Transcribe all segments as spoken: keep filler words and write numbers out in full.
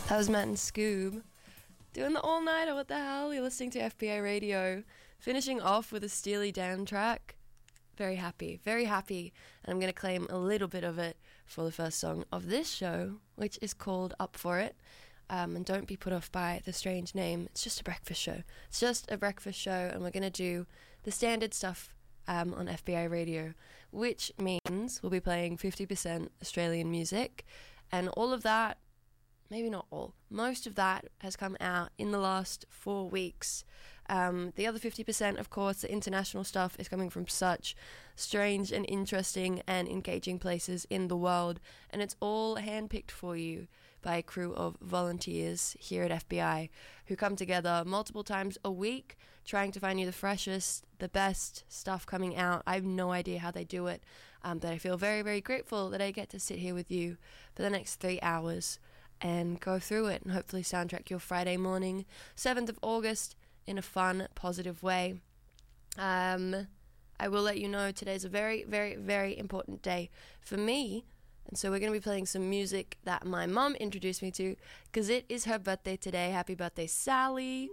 That was Matt and Scoob doing the all-nighter. What the hell? You're listening to F B A Radio. Finishing off with a Steely Dan track. Very happy, very happy. And I'm going to claim a little bit of it for the first song of this show, which is called Up For It. Um, and don't be put off by the strange name. It's just a breakfast show. It's just a breakfast show, and we're going to do the standard stuff um, on F B A Radio, which means we'll be playing fifty percent Australian music, and all of that, maybe not all, most of that has come out in the last four weeks. Um, the other fifty percent, of course, the international stuff, is coming from such strange and interesting and engaging places in the world, and it's all handpicked for you by a crew of volunteers here at F B I who come together multiple times a week trying to find you the freshest, the best stuff coming out. I have no idea how they do it, um, but I feel very, very grateful that I get to sit here with you for the next three hours and go through it and hopefully soundtrack your Friday morning, seventh of August, in a fun, positive way. Um, I will let you know today's a very, very, very important day for me, and so we're going to be playing some music that my mum introduced me to, because it is her birthday today. Happy birthday, Sally!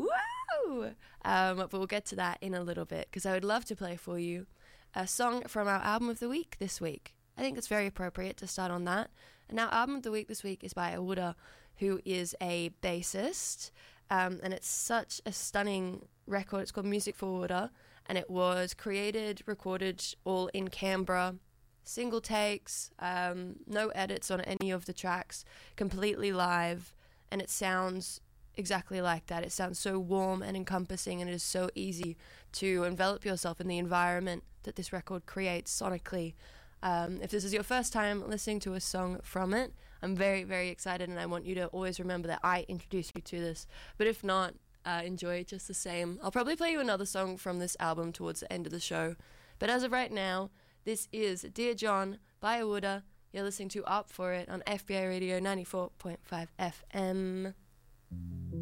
Woo! Um, but we'll get to that in a little bit, because I would love to play for you a song from our album of the week this week. I think it's very appropriate to start on that. And our album of the week this week is by Awuda, who is a bassist, um, and it's such a stunning record. It's called Music for Awuda, and it was created, recorded all in Canberra, single takes, um, no edits on any of the tracks, completely live, and it sounds exactly like that. It sounds so warm and encompassing, and it is so easy to envelop yourself in the environment that this record creates sonically. Um, if this is your first time listening to a song from it, I'm very, very excited, and I want you to always remember that I introduced you to this. But if not, uh, enjoy it just the same. I'll probably play you another song from this album towards the end of the show. But as of right now, this is Dear John by Awuda. You're listening to Up For It on F B A Radio ninety-four point five F M.